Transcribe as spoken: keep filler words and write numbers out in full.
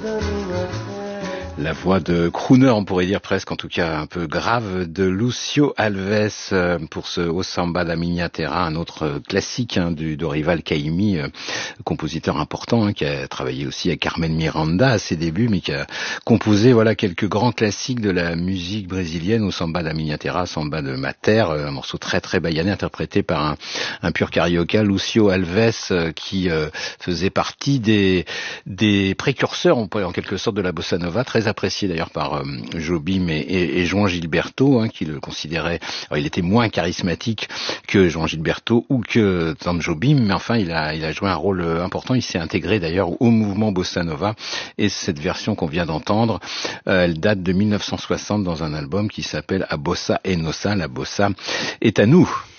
La voix de crooner, on pourrait dire presque, en tout cas un peu grave, de Lucio Alves pour ce O Samba da Minha Terra, un autre classique hein, du Dorival Caymmi, euh, compositeur important hein, qui a travaillé aussi avec Carmen Miranda à ses débuts, mais qui a composé voilà quelques grands classiques de la musique brésilienne, O Samba da Minha Terra, Samba de ma terre, un morceau très très baïané interprété par un, un pur carioca, Lucio Alves, euh, qui euh, faisait partie des, des précurseurs, on pourrait en quelque sorte, de la bossa nova, très apprécié d'ailleurs par euh, Jobim et, et, et João Gilberto, hein, qui le considérait, alors il était moins charismatique que João Gilberto ou que Tom Jobim, mais enfin il a, il a joué un rôle important, il s'est intégré d'ailleurs au mouvement bossa nova, et cette version qu'on vient d'entendre, euh, elle date de mille neuf cent soixante dans un album qui s'appelle A Bossa é Nossa, la bossa est à nous.